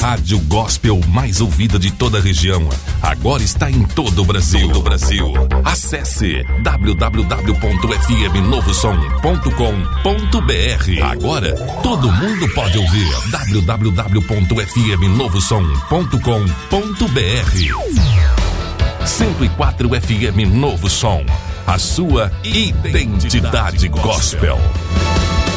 rádio gospel mais ouvida de toda a região. Agora está em todo o Brasil. Acesse www.fmnovosom.com.br. Agora todo mundo pode ouvir. www.fmnovosom.com.br. 104 FM Novo Som, a sua identidade gospel.